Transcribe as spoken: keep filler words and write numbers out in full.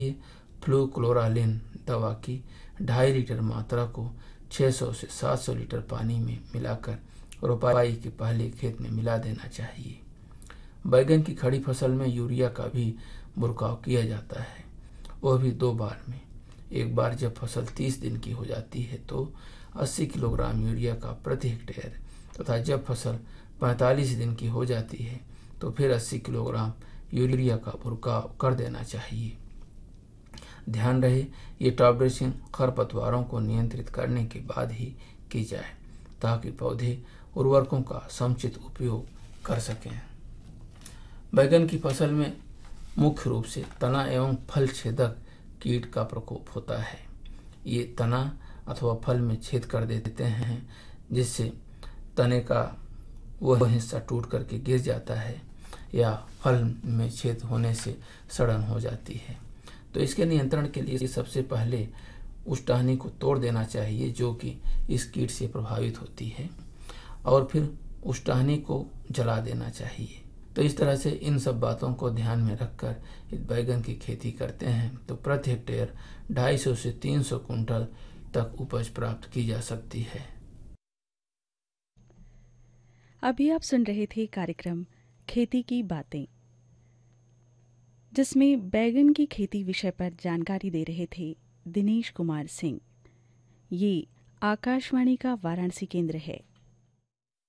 Fluchloralin दवा की ढाई लीटर मात्रा को छह सौ से सात सौ लीटर पानी में मिलाकर रोपाई के पहले खेत में मिला देना चाहिए। बैगन की खड़ी फसल में यूरिया का भी बुरकाव किया जाता है, वह भी दो बार में। एक बार जब फसल तीस दिन की हो जाती है तो अस्सी किलोग्राम यूरिया का प्रति हेक्टेयर तथा जब फसल पैंतालीस दिन की हो जाती है तो फिर अस्सी किलोग्राम यूरिया का बुरकाव कर देना चाहिए। ध्यान रहे ये टॉप ड्रेसिंग खरपतवारों को नियंत्रित करने के बाद ही की जाए ताकि पौधे उर्वरकों का समुचित उपयोग कर सकें। बैगन की फसल में मुख्य रूप से तना एवं फल छेदक कीट का प्रकोप होता है। ये तना अथवा फल में छेद कर देते हैं जिससे तने का वह हिस्सा टूट करके गिर जाता है या फल में छेद होने से सड़न हो जाती है। तो इसके नियंत्रण के लिए सबसे पहले उस टहनी को तोड़ देना चाहिए जो कि इस कीट से प्रभावित होती है और फिर उस टहनी को जला देना चाहिए। तो इस तरह से इन सब बातों को ध्यान में रखकर इस बैगन की खेती करते हैं तो प्रति हेक्टेयर ढाई सौ से तीन सौ कुंटल तक उपज प्राप्त की जा सकती है। अभी आप सुन रहे थे कार्यक्रम खेती की बातें, जिसमें बैगन की खेती विषय पर जानकारी दे रहे थे दिनेश कुमार सिंह। ये आकाशवाणी का वाराणसी केंद्र है।